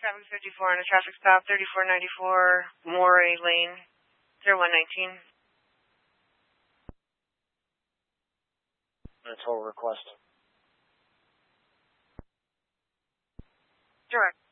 traffic 54 on a traffic stop, 3494 Moray Lane, 0119. A toll request. Direct.